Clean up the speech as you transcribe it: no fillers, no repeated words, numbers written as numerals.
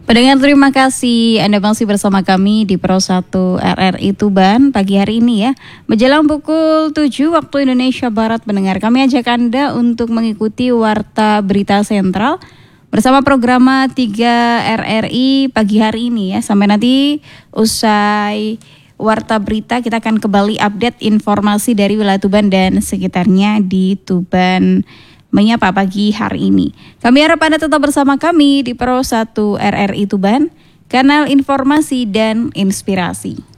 Pendengar, terima kasih Anda masih bersama kami di Pro 1 RRI Tuban pagi hari ini ya. Menjelang pukul 7 waktu Indonesia Barat, pendengar, kami ajak Anda untuk mengikuti Warta Berita Sentral bersama program 3 RRI pagi hari ini ya. Sampai nanti usai Warta Berita kita akan kembali update informasi dari wilayah Tuban dan sekitarnya di Tuban Menyapa pagi hari ini. Kami harap Anda tetap bersama kami di Pro 1 RRI Tuban, kanal informasi dan inspirasi.